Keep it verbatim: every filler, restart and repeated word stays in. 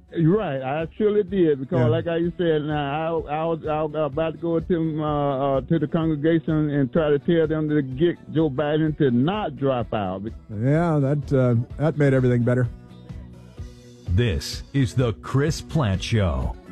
You're right. I surely did because, Yeah. like I said, now I, I was I was about to go to uh, uh, to the congregation and try to tell them to get Joe Biden to not drop out. Yeah, that uh, that made everything better. This is the Chris Plant Show.